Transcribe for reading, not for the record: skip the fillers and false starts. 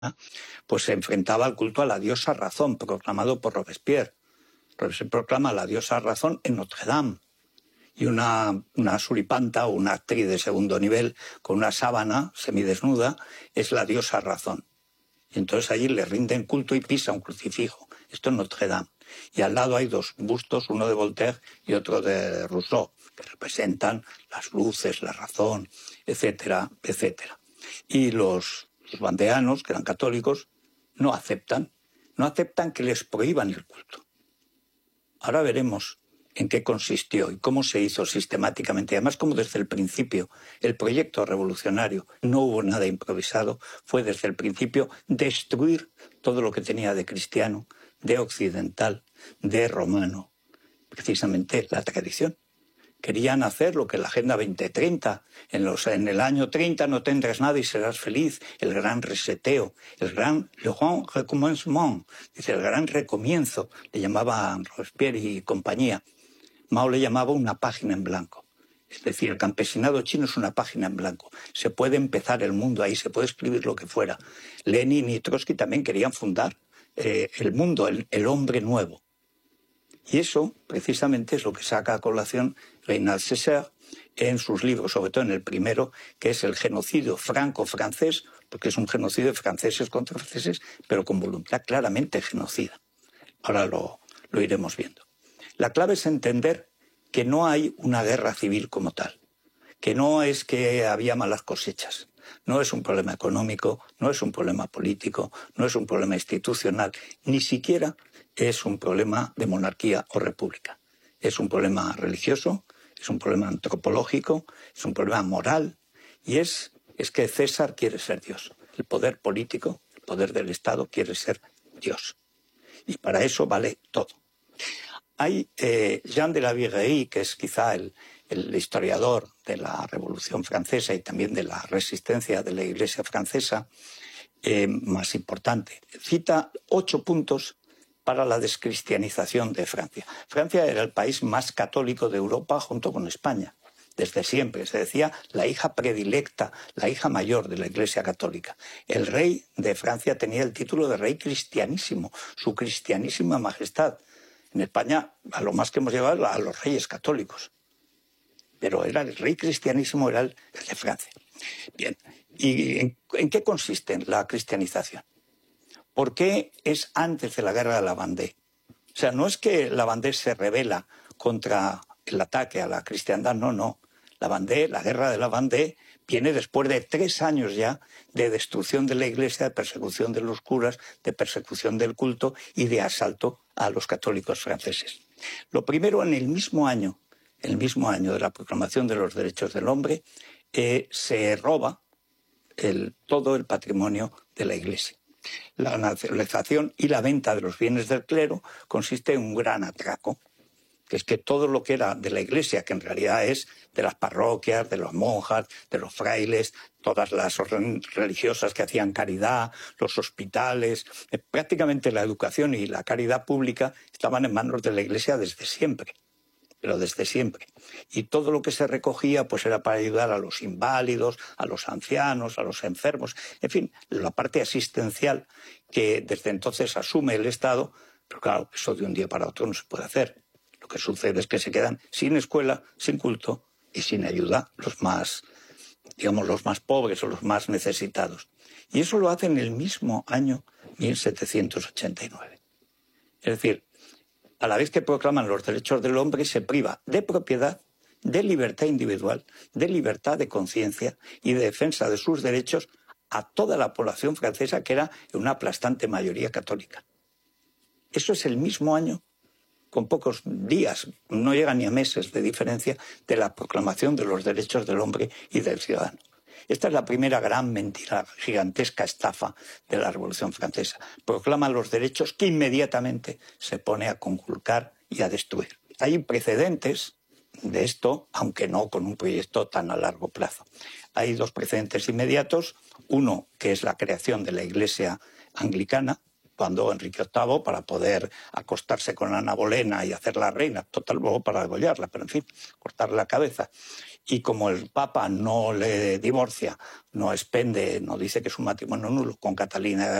pues se enfrentaba al culto a la diosa razón, proclamado por Robespierre. Robespierre proclama la diosa razón en Notre Dame. Y una suripanta o una actriz de segundo nivel con una sábana semidesnuda es la diosa razón. Y entonces allí le rinden culto y pisa un crucifijo. Esto en Notre Dame. Y al lado hay dos bustos, uno de Voltaire y otro de Rousseau, que representan las luces, la razón, etcétera, etcétera. Y los bandeanos, que eran católicos, no aceptan que les prohíban el culto. Ahora veremos en qué consistió y cómo se hizo sistemáticamente. Además, como desde el principio el proyecto revolucionario no hubo nada improvisado, fue desde el principio destruir todo lo que tenía de cristiano, de occidental, de romano, precisamente la tradición. Querían hacer lo que la Agenda 2030, en el año 30 no tendrás nada y serás feliz, el gran reseteo, le grand recommencement, dice, el gran recomienzo, le llamaba Robespierre y compañía. Mao le llamaba una página en blanco. Es decir, el campesinado chino es una página en blanco. Se puede empezar el mundo ahí, se puede escribir lo que fuera. Lenin y Trotsky también querían fundar el mundo, el hombre nuevo. Y eso, precisamente, es lo que saca a colación Reynald Césaire en sus libros, sobre todo en el primero, que es el genocidio franco-francés, porque es un genocidio de franceses contra franceses, pero con voluntad claramente genocida. Ahora lo iremos viendo. La clave es entender que no hay una guerra civil como tal, que no es que había malas cosechas, no es un problema económico, no es un problema político, no es un problema institucional, ni siquiera es un problema de monarquía o república. Es un problema religioso, es un problema antropológico, es un problema moral, y es que César quiere ser Dios. El poder político, el poder del Estado quiere ser Dios. Y para eso vale todo. Hay Jean de la Viguerie, que es quizá el historiador de la Revolución Francesa y también de la resistencia de la Iglesia francesa más importante. Cita 8 puntos para la descristianización de Francia. Francia era el país más católico de Europa junto con España. Desde siempre se decía la hija predilecta, la hija mayor de la Iglesia Católica. El rey de Francia tenía el título de rey cristianísimo, su cristianísima majestad. En España, a lo más que hemos llegado a los reyes católicos. Pero era el rey cristianísimo, era el de Francia. Bien, ¿y en qué consiste la cristianización? ¿Por qué es antes de la guerra de la Vendée? O sea, no es que la Vendée se rebela contra el ataque a la cristiandad, no. La guerra de la Vendée viene después de 3 años ya de destrucción de la Iglesia, de persecución de los curas, de persecución del culto y de asalto a los católicos franceses. Lo primero, en el mismo año de la proclamación de los derechos del hombre, se roba todo el patrimonio de la Iglesia. La nacionalización y la venta de los bienes del clero consiste en un gran atraco, que es que todo lo que era de la Iglesia, que en realidad es de las parroquias, de las monjas, de los frailes, todas las religiosas que hacían caridad, los hospitales, prácticamente la educación y la caridad pública estaban en manos de la Iglesia desde siempre, pero desde siempre. Y todo lo que se recogía pues era para ayudar a los inválidos, a los ancianos, a los enfermos, en fin, la parte asistencial que desde entonces asume el Estado, pero claro, eso de un día para otro no se puede hacer. Lo que sucede es que se quedan sin escuela, sin culto y sin ayuda los más pobres o los más necesitados. Y eso lo hace en el mismo año 1789. Es decir, a la vez que proclaman los derechos del hombre, se priva de propiedad, de libertad individual, de libertad de conciencia y de defensa de sus derechos a toda la población francesa, que era una aplastante mayoría católica. Eso es el mismo año, con pocos días, no llega ni a meses de diferencia, de la proclamación de los derechos del hombre y del ciudadano. Esta es la primera gran mentira, gigantesca estafa de la Revolución Francesa. Proclama los derechos que inmediatamente se pone a conculcar y a destruir. Hay precedentes de esto, aunque no con un proyecto tan a largo plazo. Hay 2 precedentes inmediatos. Uno, que es la creación de la Iglesia anglicana, cuando Enrique VIII, para poder acostarse con Ana Bolena y hacerla reina, total luego para degollarla, pero en fin, cortarle la cabeza, y como el Papa no le divorcia, no expende, no dice que es un matrimonio nulo con Catalina